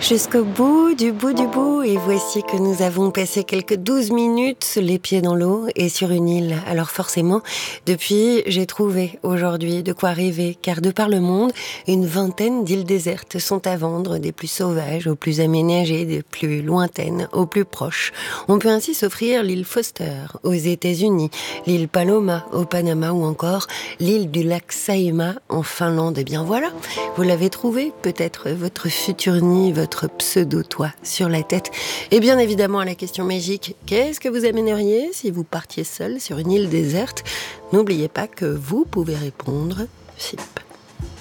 Jusqu'au bout, du bout, du bout. Et voici que nous avons passé quelques 12 minutes les pieds dans l'eau et sur une île. Alors forcément, depuis, j'ai trouvé aujourd'hui de quoi rêver. Car de par le monde, une vingtaine d'îles désertes sont à vendre, des plus sauvages aux plus aménagées, des plus lointaines aux plus proches. On peut ainsi s'offrir l'île Foster aux États-Unis, l'île Paloma au Panama ou encore l'île du lac Saimaa en Finlande. Et bien voilà, vous l'avez trouvé, peut-être votre futur nid, votre pseudo-toit sur la tête. Et bien évidemment à la question magique, qu'est-ce que vous amèneriez si vous partiez seul sur une île déserte? N'oubliez pas que vous pouvez répondre FIP.